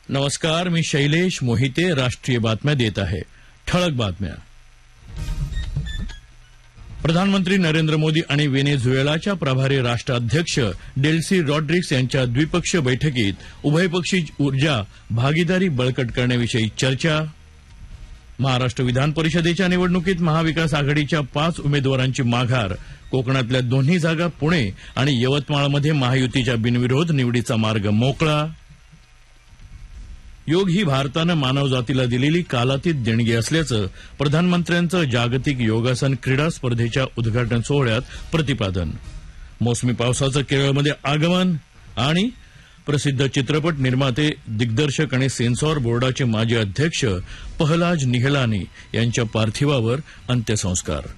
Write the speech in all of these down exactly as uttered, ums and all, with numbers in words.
नमस्कार, मी शैलेश मोहिते राष्ट्रीय बातम्या देत आहे. ठळक बातम्या. प्रधानमंत्री नरेंद्र मोदी आणि व्हेनेझुएलाच्या प्रभारी राष्ट्राध्यक्ष डेल्सी रॉड्रिग्स यांच्या द्विपक्षीय बैठकीत उभयपक्षी ऊर्जा भागीदारी बळकट करण्याविषयी चर्चा. महाराष्ट्र विधान परिषदेच्या निवडणुकीत महाविकास आघाडीच्या पाच उमेदवारांची माघार. कोकणातल्या दोन्ही जागा पुणे आणि यवतमाळमध्ये महायुतीच्या बिनविरोध निवडीचा मार्ग मोकळा. योग ही भारतानं मानवजातीला दिलेली कालातीत देणगी असल्याचं प्रधानमंत्र्यांचं जागतिक योगासन क्रीडा स्पर्धेच्या उद्घाटन सोहळ्यात प्रतिपादन. मोसमी पावसाचं केरळमध्ये आगमन. आणि प्रसिद्ध चित्रपट निर्माते, दिग्दर्शक आणि सेन्सॉर बोर्डाचे माजी अध्यक्ष पहलाज निहलानी यांच्या पार्थिवावर अंत्यसंस्कार.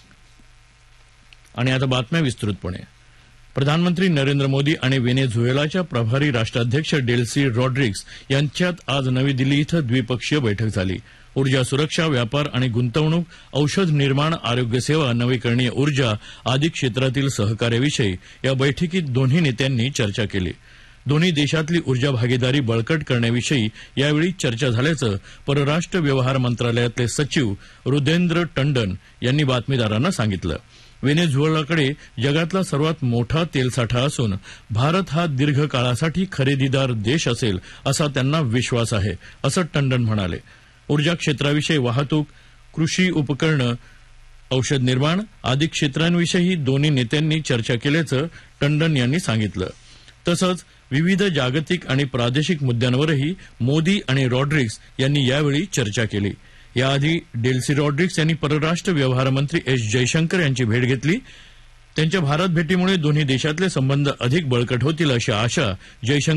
आणि आता बातम्या विस्तृतपणे. प्रधानमंत्री नरेंद्र मोदी आणि व्हेनेझुएलाच्या प्रभारी राष्ट्राध्यक्ष डेल्सी रॉड्रिग्स यांच्यात आज नवी दिल्ली इथं द्विपक्षीय बैठक झाली. ऊर्जा सुरक्षा, व्यापार आणि गुंतवणूक, औषध निर्माण, आरोग्य सेवा, नवीकरणीय ऊर्जा आदी क्षेत्रातील सहकार्याविषयी या बैठकीत दोन्ही नेत्यांनी चर्चा केली. दोन्ही देशातली ऊर्जा भागीदारी बळकट करण्याविषयी यावेळी चर्चा झाल्याचं परराष्ट्र व्यवहार मंत्रालयातले सचिव रुदेंद्र टंडन यांनी बातमीदारांना सांगितलं. व्हेनेझुएलाकडे जगातला सर्वात मोठा तेलसाठा असून भारत हा दीर्घकाळासाठी खरेदीदार देश असेल असा त्यांना विश्वास आहे, असं टंडन म्हणाले. ऊर्जा क्षेत्राविषयी वाहतूक, कृषी उपकरणं, औषध निर्माण आदी क्षेत्रांविषयी दोन्ही नेत्यांनी चर्चा केल्याचं टंडन यांनी सांगितलं. तसंच विविध जागतिक आणि प्रादेशिक मुद्द्यांवरही मोदी आणि रॉड्रिग्स यांनी यावेळी चर्चा केली. याआधी डेल्सी रॉड्रिग्स यांनी परराष्ट्र व्यवहार मंत्री एस जयशंकर यांची भेट घेतली. त्यांच्या भारत भेटीमुळे दोन्ही देशातले संबंध अधिक बळकट होतील अशी आशा जयशंकर